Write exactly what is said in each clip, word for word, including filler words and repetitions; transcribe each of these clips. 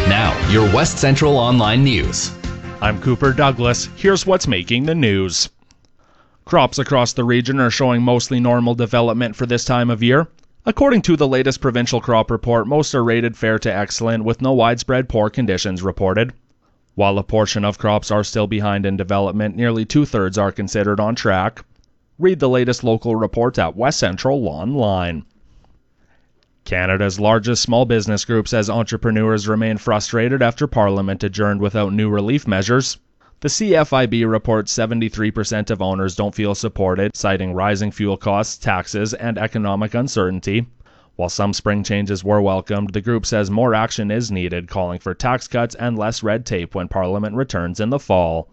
Now, your West Central Online News. I'm Cooper Douglas. Here's what's making the news. Crops across the region are showing mostly normal development for this time of year. According to the latest provincial crop report, most are rated fair to excellent, with no widespread poor conditions reported. While a portion of crops are still behind in development, nearly two-thirds are considered on track. Read the latest local report at West Central Online. Canada's largest small business group says entrepreneurs remain frustrated after Parliament adjourned without new relief measures. The C F I B reports seventy-three percent of owners don't feel supported, citing rising fuel costs, taxes, and economic uncertainty. While some spring changes were welcomed, the group says more action is needed, calling for tax cuts and less red tape when Parliament returns in the fall.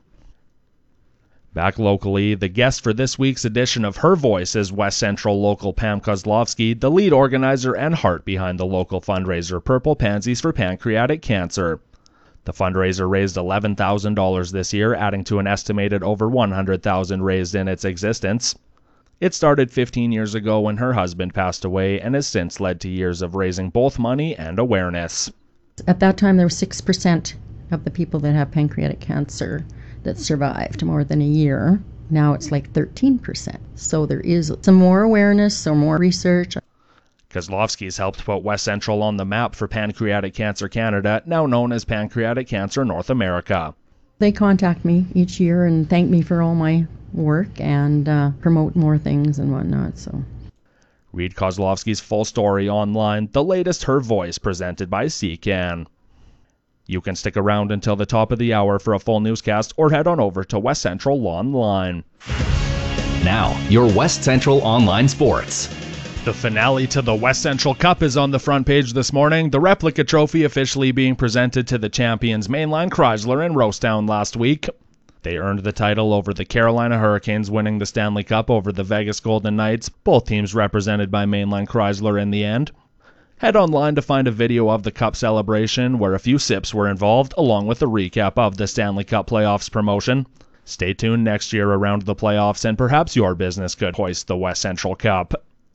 Back locally, the guest for this week's edition of Her Voice is West Central local Pam Kozlovsky, the lead organizer and heart behind the local fundraiser Purple Pansies for Pancreatic Cancer. The fundraiser raised eleven thousand dollars this year, adding to an estimated over one hundred thousand dollars raised in its existence. It started fifteen years ago when her husband passed away and has since led to years of raising both money and awareness. At that time, there were six percent of the people that have pancreatic cancer that survived more than a year. Now it's like thirteen percent. So there is some more awareness, some more research. Kozlovsky's helped put West Central on the map for Pancreatic Cancer Canada, now known as Pancreatic Cancer North America. They contact me each year and thank me for all my work and uh, promote more things and whatnot. So, read Kozlovsky's full story online, the latest Her Voice, presented by C C A N. You can stick around until the top of the hour for a full newscast or head on over to West Central Online. Now, your West Central Online Sports. The finale to the West Central Cup is on the front page this morning, the replica trophy officially being presented to the champions Mainline Chrysler in Rosestown last week. They earned the title over the Carolina Hurricanes, winning the Stanley Cup over the Vegas Golden Knights, both teams represented by Mainline Chrysler in the end. Head online to find a video of the Cup celebration where a few sips were involved, along with a recap of the Stanley Cup playoffs promotion. Stay tuned next year around the playoffs and perhaps your business could hoist the West Central Cup.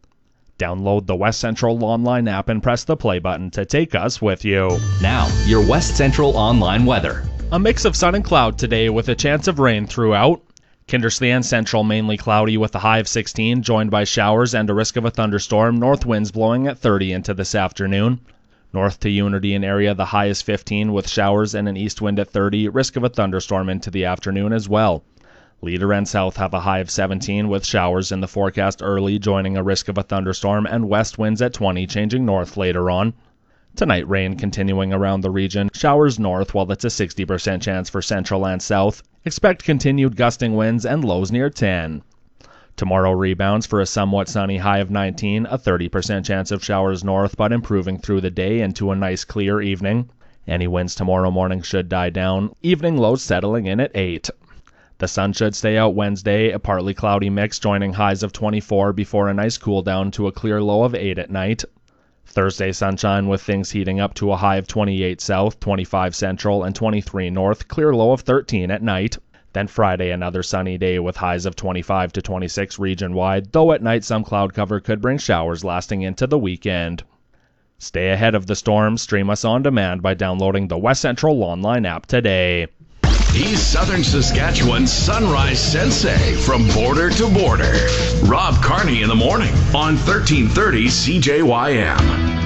Download the West Central Online app and press the play button to take us with you. Now, your West Central Online weather. A mix of sun and cloud today with a chance of rain throughout. Kindersley and Central mainly cloudy with a high of sixteen, joined by showers and a risk of a thunderstorm. North winds blowing at thirty into this afternoon. North to Unity and area, the high is fifteen with showers and an east wind at thirty, risk of a thunderstorm into the afternoon as well. Leader and South have a high of seventeen with showers in the forecast early, joining a risk of a thunderstorm, and west winds at twenty, changing north later on. Tonight, rain continuing around the region. Showers north, while it's a sixty percent chance for Central and South. Expect continued gusting winds and lows near ten. Tomorrow rebounds for a somewhat sunny high of nineteen, a thirty percent chance of showers north, but improving through the day into a nice clear evening. Any winds tomorrow morning should die down. Evening lows settling in at eight. The sun should stay out Wednesday, a partly cloudy mix joining highs of twenty-four before a nice cool down to a clear low of eight at night. Thursday sunshine with things heating up to a high of twenty-eight south, twenty-five central, and twenty-three north, clear low of thirteen at night. Then Friday another sunny day with highs of twenty-five to twenty-six region-wide, though at night some cloud cover could bring showers lasting into the weekend. Stay ahead of the storms, stream us on demand by downloading the West Central Online app today. He's Southern Saskatchewan's Sunrise Sensei from border to border. Rob Carney in the morning on thirteen thirty C J Y M.